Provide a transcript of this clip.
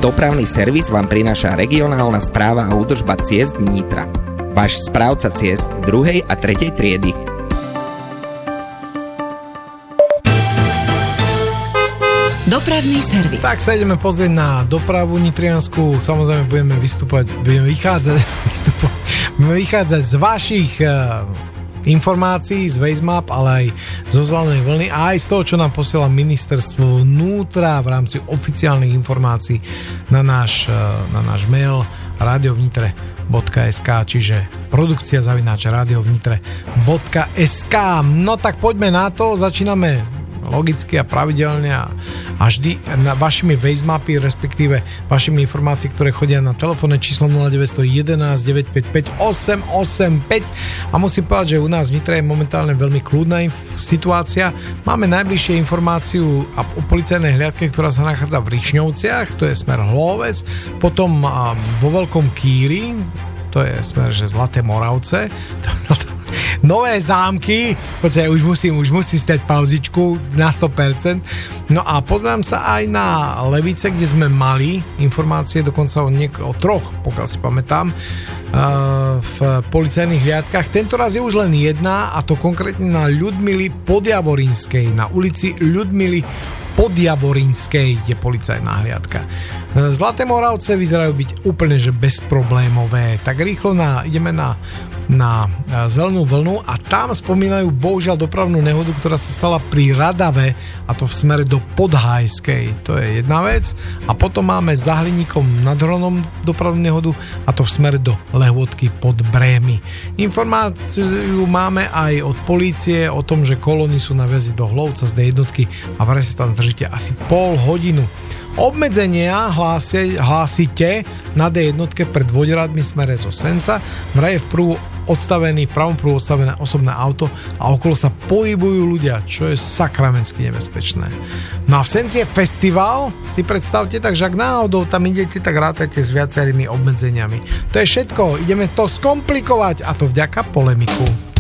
Dopravný servis vám prináša regionálna správa a údržba ciest Nitra. Váš správca ciest 2. a 3. triedy. Dopravný servis. Tak sa ideme pozrieť na dopravu nitriansku. Samozrejme budeme vychádzať z vašich informácií z Waze-Map, ale aj zo zelenej vlny a aj z toho, čo nám posiela ministerstvo vnútra v rámci oficiálnych informácií na náš mail radiovnitre.sk, čiže produkcia@radiovnitre.sk. No tak poďme na to, začíname logicky a pravidelne a vždy vašimi Waze-mapy, respektíve vašimi informácií, ktoré chodia na telefónne číslo 0911 955 885 a musím povedať, že u nás v Nitre je momentálne veľmi kľudná situácia. Máme najbližšie informáciu o policajnej hliadke, ktorá sa nachádza v Rišňovciach, to je smer Hlovec, potom vo Veľkom Kýri, to je smer, že Zlaté Moravce, Nové Zámky, počkaj, už musím stať pauzičku na 100%. No a pozerám sa aj na Levice, kde sme mali informácie dokonca o troch, pokiaľ si pamätám, v policajných hliadkach. Tento raz je už len jedna, a to konkrétne na Ľudmily Podjavorinskej. Na ulici Ľudmily Podjavorinskej je policajná hliadka. Zlaté Moravce vyzerajú byť úplne že bezproblémové. Tak rýchlo ideme na zelenú vlnu a tam spomínajú bohužiaľ dopravnú nehodu, ktorá sa stala pri Radave, a to v smere do Podhajskej. To je jedna vec. A potom máme za Hliníkom nad Hronom dopravnú nehodu, a to v smere do Lehôtky pod Brémy. Informáciu máme aj od polície o tom, že kolóny sú na väzi do Hlovca z D1 a vraj sa tam zdržíte asi pol hodinu. Obmedzenia hlásite na D1 pred Voderadmi smere zo Senca. Vraj je v pravom prúhu odstavené osobné auto a okolo sa pohybujú ľudia, čo je sakramensky nebezpečné. No a v Senci je festival, si predstavte, takže ak náhodou tam idete, tak rátajte s viacerými obmedzeniami. To je všetko, ideme to skomplikovať, a to vďaka polemiku.